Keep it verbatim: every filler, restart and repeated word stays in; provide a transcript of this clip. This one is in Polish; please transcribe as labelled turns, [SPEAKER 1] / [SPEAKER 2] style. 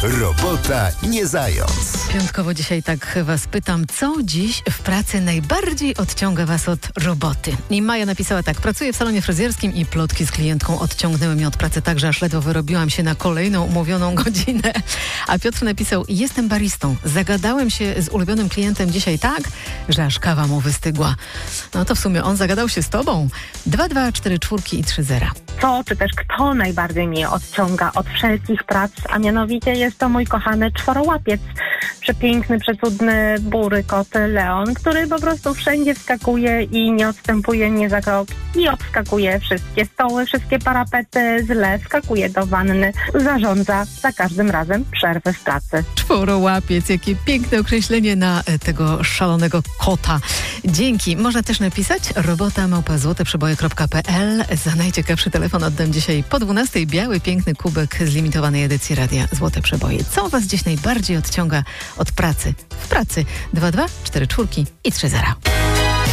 [SPEAKER 1] Robota nie zając.
[SPEAKER 2] Piątkowo dzisiaj tak was pytam, co dziś w pracy najbardziej odciąga was od roboty? I Maja napisała tak: pracuję w salonie fryzjerskim i plotki z klientką odciągnęły mnie od pracy tak, że aż ledwo wyrobiłam się na kolejną umówioną godzinę. A Piotr napisał: jestem baristą. Zagadałem się z ulubionym klientem dzisiaj tak, że aż kawa mu wystygła. No to w sumie on zagadał się z tobą. Dwa, dwa, cztery, czwórki i trzy zera.
[SPEAKER 3] Co, czy też kto najbardziej mnie odciąga od wszelkich prac, a mianowicie jest to mój kochany czworołapiec. Przepiękny, przecudny, bury kot Leon, który po prostu wszędzie wskakuje i nie odstępuje nie za krok i obskakuje wszystkie stoły, wszystkie parapety, źle wskakuje do wanny, zarządza za każdym razem przerwy w pracy.
[SPEAKER 2] Czworołapiec, jakie piękne określenie na tego szalonego kota. Dzięki. Można też napisać robota małpa złote przeboje kropka pe el. Za najciekawszy telefon oddam dzisiaj po dwunastej biały, piękny kubek z limitowanej edycji Radia Złote Przeboje. Co was dziś najbardziej odciąga od pracy? W pracy. Dwa, dwa, cztery, czwórki i trzy zera.